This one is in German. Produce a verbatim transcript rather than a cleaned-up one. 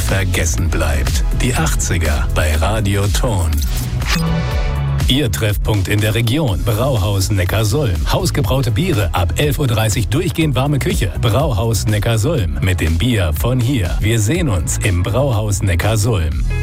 vergessen bleibt. Die achtziger bei Radio Ton. Ihr Treffpunkt in der Region. Brauhaus Neckarsulm. Hausgebraute Biere ab elf Uhr dreißig durchgehend warme Küche. Brauhaus Neckarsulm mit dem Bier von hier. Wir sehen uns im Brauhaus Neckarsulm.